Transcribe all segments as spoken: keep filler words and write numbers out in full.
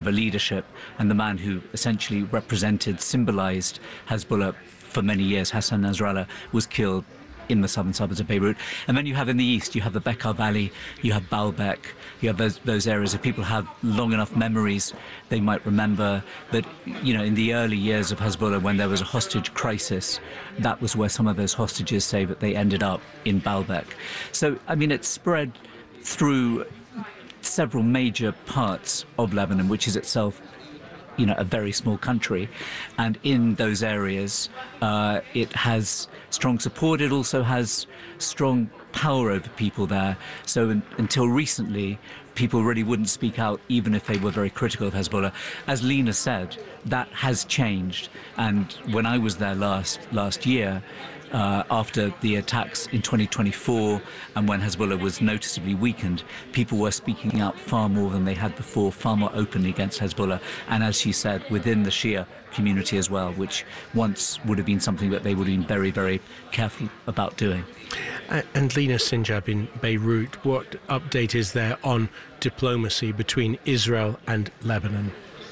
the leadership, and the man who essentially represented, symbolized Hezbollah for many years, Hassan Nasrallah, was killed in the southern suburbs of Beirut. And then you have in the east, you have the Bekaa Valley, you have Baalbek, you have those, those areas. If people have long enough memories, they might remember that, you know, in the early years of Hezbollah, when there was a hostage crisis, that was where some of those hostages say that they ended up in Baalbek. So, I mean, it's spread through several major parts of Lebanon, which is itself, you know, a very small country, and in those areas uh, it has strong support. It also has strong power over people there. So in, until recently, people really wouldn't speak out even if they were very critical of Hezbollah. As Lena said, that has changed, and when I was there last last year, Uh, after the attacks in twenty twenty-four and when Hezbollah was noticeably weakened, people were speaking out far more than they had before, far more openly against Hezbollah, and as she said, within the Shia community as well, which once would have been something that they would have been very, very careful about doing. Uh, and Lena Sinjab in Beirut, what update is there on diplomacy between Israel and Lebanon?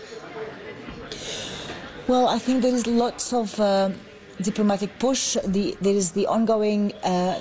Well, I think there is lots of uh, diplomatic push. The, there is the ongoing uh,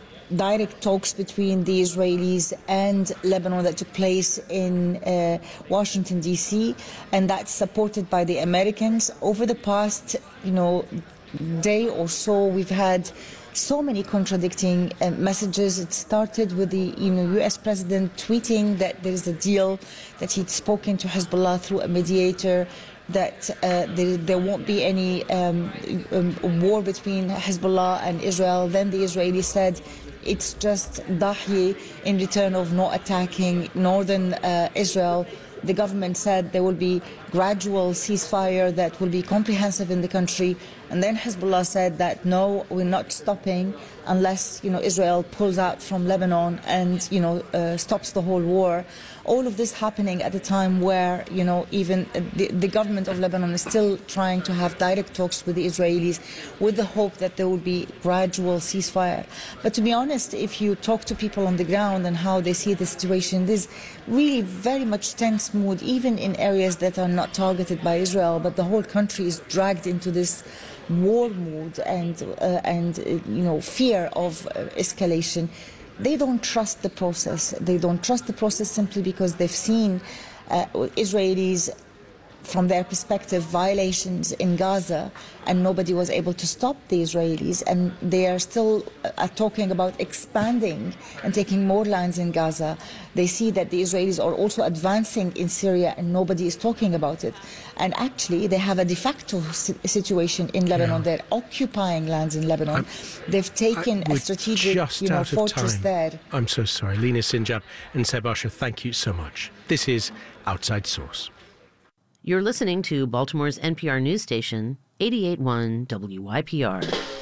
direct talks between the Israelis and Lebanon that took place in uh, Washington, D C, and that's supported by the Americans. Over the past, you know, day or so, we've had so many contradicting uh, messages. It started with the you know, U S president tweeting that there is a deal, that he'd spoken to Hezbollah through a mediator, that uh, there, there won't be any um, um, war between Hezbollah and Israel. Then the Israelis said it's just dahi in return of not attacking northern uh, Israel. The government said there will be gradual ceasefire that will be comprehensive in the country. And then Hezbollah said that no, we're not stopping unless, you know, Israel pulls out from Lebanon and, you know, uh, stops the whole war. All of this happening at a time where, you know, even the, the government of Lebanon is still trying to have direct talks with the Israelis with the hope that there will be gradual ceasefire. But to be honest, if you talk to people on the ground and how they see the situation, there's really very much tense mood, even in areas that are not targeted by Israel, but the whole country is dragged into this war mood and, uh, and uh, you know, fear of uh, escalation. They don't trust the process. They don't trust the process simply because they've seen uh, Israelis, from their perspective, violations in Gaza, and nobody was able to stop the Israelis, and they are still uh, talking about expanding and taking more lands in Gaza. They see that the Israelis are also advancing in Syria, and nobody is talking about it. And actually, they have a de facto situation in Lebanon. Yeah. They're occupying lands in Lebanon. I'm, They've taken I, a strategic you know, fortress there. I'm so sorry. Lena Sinjab and Seb Asher, thank you so much. This is Outside Source. You're listening to Baltimore's N P R news station, eighty-eight point one W Y P R.